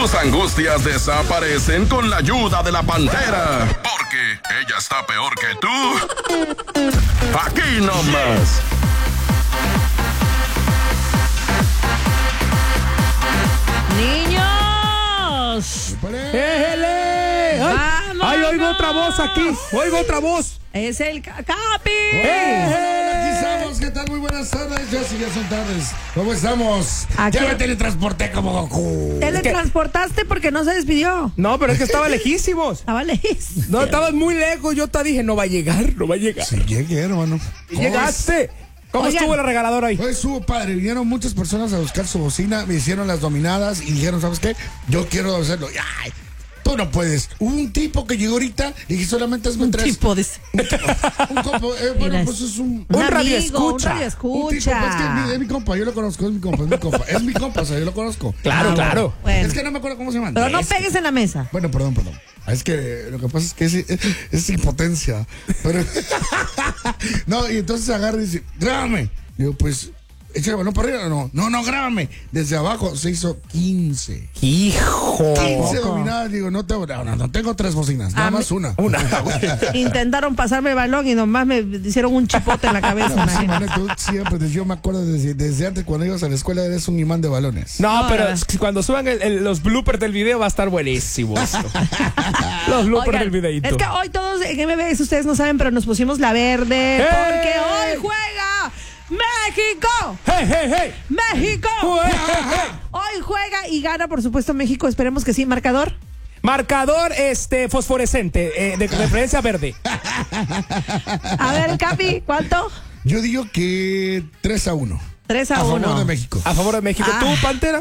Tus angustias desaparecen con la ayuda de la Pantera. Porque ella está peor que tú. Aquí nomás. ¡Niños! ¡Éjele! ¡Ay, oigo otra voz aquí! ¡Oigo otra voz! ¡Es el Capi! Hola, aquí estamos. ¿Qué tal? Muy buenas tardes. Ya son tardes. ¿Cómo estamos? Aquí. Ya me teletransporté como Goku. Teletransportaste porque no se despidió. No, pero es que estaba lejísimos. Estaba lejísimos. No, estabas muy lejos. Yo te dije, no va a llegar. Sí, llegué, hermano. Y llegaste. ¿Cómo Oigan. estuvo la regaladora hoy? Hoy estuvo padre. Vinieron muchas personas a buscar su bocina. Me hicieron las dominadas y dijeron, ¿sabes qué? Yo quiero hacerlo. ¡Ay! Tú no puedes. Hubo un tipo que llegó ahorita y solamente es Un tres. tipo de... Un compa. Bueno, Mira, pues es un Un radio amigo, escucha. Un radio tipo. Pues escucha. es mi compa. Yo lo conozco. Es mi compa. Es mi compa. O sea, yo lo conozco. Claro, claro. Bueno. Es que no me acuerdo cómo se llama. Pero no pegues en la mesa. Bueno, perdón. Es que lo que pasa es que es impotencia. Pero no, y entonces agarra y dice, grábame. Digo, pues, échale el balón para arriba. No, grábame. Desde abajo se hizo 15. ¡Hijo! 15 dominadas. Digo, no tengo tres bocinas, nada más una. Intentaron pasarme el balón y nomás me hicieron un chipote en la cabeza. No, sí, imagínate. mano, tú siempre, yo me acuerdo desde antes cuando ibas a la escuela eres un imán de balones. No, pero cuando suban los bloopers del video va a estar buenísimo esto. Los bloopers Oigan, del videíto. es que hoy todos en MBS, ustedes no saben, pero nos pusimos la verde. ¡Hey! Porque hoy juega México. ¡Hey, hey, hey! ¡México! ¡Hey, hey, hey! Hoy juega y gana, por supuesto, México. Esperemos que sí. ¿Marcador? Marcador fosforescente, de referencia verde. A ver, Capi, ¿cuánto? Yo digo que 3-1. 3-1. A favor de México. A favor de México. ¿Tú, Pantera?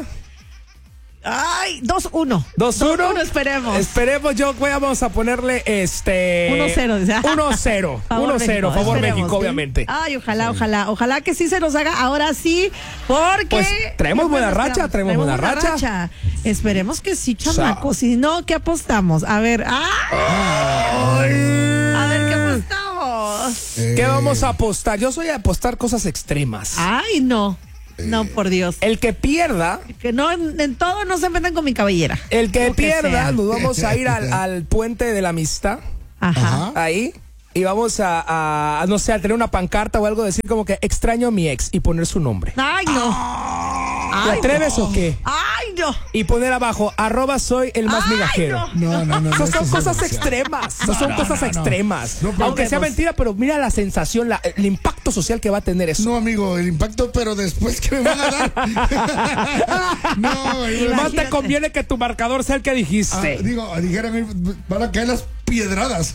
Ay, 2-1. 2-1. Esperemos. Esperemos, vamos a ponerle 1-0, dice. 1-0. 1-0, favor Esperemos, México, ¿sí? obviamente. Ay, ojalá que sí se nos haga ahora sí, porque Pues traemos buena racha, traemos buena racha. Esperemos que sí, chamacos. Si no, ¿qué apostamos? A ver, a ver, ¿qué apostamos? ¿Qué vamos a apostar? Yo soy a apostar cosas extremas. Ay, no. No, por Dios. El que pierda, Que no, en todo no se metan con mi cabellera. el que Lo que pierda, sea. nos vamos a ir al puente de la amistad. Ajá. Ahí. Y vamos a no sé, a tener una pancarta o algo, decir como que extraño a mi ex y poner su nombre. Ay, no. ¿Te Ay, atreves no. o qué? Ay, no. Y poner abajo, @soy el más Ay, migajero. no. No. Esas son eso es cosas demasiado. extremas. Esas son cosas extremas. No, pero Aunque sea pues- mentira, pero mira la sensación, el impacto social que va a tener eso. No, amigo, el impacto, pero después que me van a dar. No, Más Imagínate. te conviene que tu marcador sea el que dijiste. dijeron, van a caer las piedradas.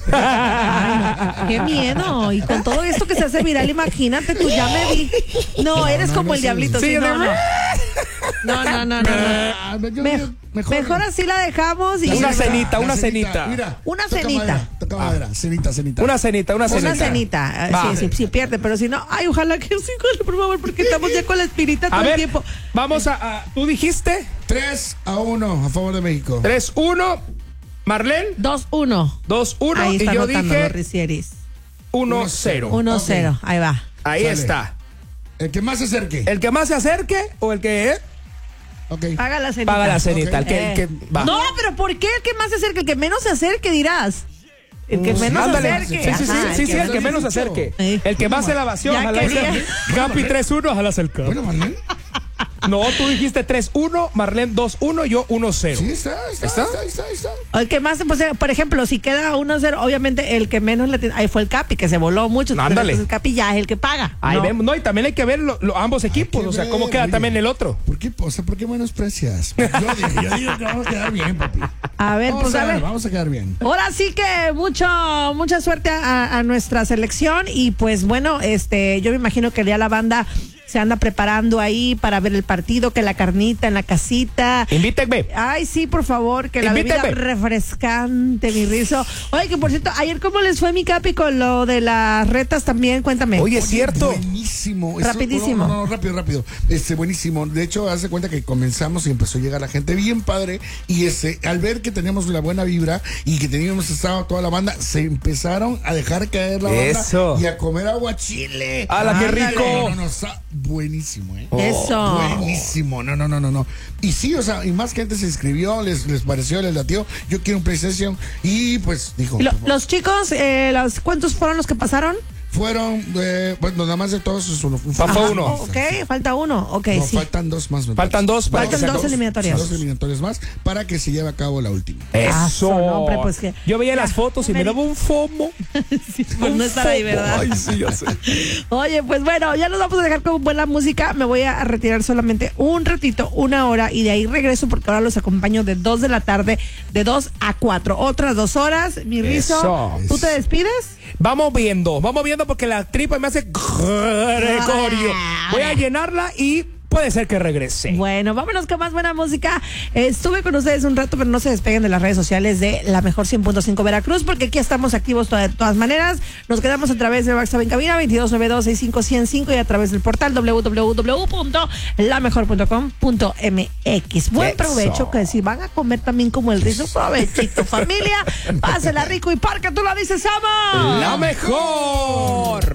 Qué miedo. Y con todo esto que se hace viral, imagínate, tú ya me vi. No, eres como no, el sí. diablito. Sí, Sí, no, de- no. Yo Me- digo, mejor así la dejamos y Una cenita. Mira, Una toca cenita. madera, toca madera. Cenita. Una cenita. una cenita. Va. Sí, pierde, pero si no, ay, ojalá que sí, por favor, porque estamos ya con la espirita todo A el ver, tiempo. vamos ¿tú dijiste? 3-1 a favor de México. 3-1. Marlene, 2-1. 2-1. Ahí Y está yo anotando dije los Ricieris. 1-0. 1-0. Ok. Ahí va. Ahí Sale. está. El que más se acerque. El que más se acerque o el que Ok. Paga la cenita. paga la cenita. Ok. El que va. No, pero ¿por qué el que más se acerque? El que menos se acerque, dirás. El que menos Ándale. se acerque. Sí, Ajá, el que menos se acerque. El que más se la vació. Ya Ojalá quería. Capi 3-1, ojalá acerca. Bueno, Marlene. No, tú dijiste 3-1, Marlene 2-1, yo 1-0. Sí, está. El que más, pues, por ejemplo, si queda 1-0, obviamente el que menos le tiene. Ahí fue el Capi, que se voló mucho. Ándale. Entonces el Capi ya es el que paga. Ahí No. vemos, no, y también hay que ver ambos equipos, que o sea, ver, cómo queda oye. también el otro. ¿Por qué menosprecias? Yo digo que vamos a quedar bien, papi. A ver, pues a ver. Vamos a quedar bien. Ahora sí que mucha suerte a nuestra selección y pues bueno, yo me imagino que ya la banda se anda preparando ahí para ver el partido, que la carnita en la casita. Invítenme. Ay, sí, por favor, que la bebida Invíteme. refrescante, mi rizo. Oye, que por cierto, ayer cómo les fue mi Capi con lo de las retas también, cuéntame. Oye, es cierto. Buenísimo. Rapidísimo. No, rápido. Buenísimo. De hecho, hace cuenta que comenzamos y empezó a llegar la gente bien padre. Y al ver que teníamos la buena vibra y que teníamos estado toda la banda, se empezaron a dejar caer la banda Eso. y a comer aguachile. ¡Hala, qué Ándale. rico! No, buenísimo, ¿eh? Eso. Buenísimo, no. Y sí, o sea, y más gente se inscribió, les pareció, les latió. Yo quiero un PlayStation. Y pues dijo. Y los chicos, ¿cuántos fueron los que pasaron? Fueron, bueno, nada más de todos es uno. Fue uno. Ok, falta uno. Ok, No, sí. faltan dos más. Faltan dos. para que Faltan sea dos eliminatorias. Dos eliminatorias más para que se lleve a cabo la última. Eso. No, hombre, pues que. Yo veía las fotos y me daba un FOMO. Sí, por no estar ahí, ¿verdad? Ay, sí, ya sé. Oye, pues bueno, ya nos vamos a dejar con buena música. Me voy a retirar solamente un ratito, 1 hora, y de ahí regreso porque ahora los acompaño de 2 de la tarde, de 2 a 4. Otras 2 horas, mi Rizo. Eso. ¿Tú te despides? Vamos viendo porque la tripa me hace Gregorio. Voy a llenarla y puede ser que regrese. Bueno, vámonos con más buena música. Estuve con ustedes un rato, pero no se despeguen de las redes sociales de La Mejor 100.5 Veracruz, porque aquí estamos activos de todas maneras. Nos quedamos a través de WhatsApp en cabina 2292-65105 y a través del portal www.lamejor.com.mx. Buen provecho, que si van a comer también como el Rizo, provechito, familia. Pásela rico y porque tú lo dices, ¡ama! La Mejor.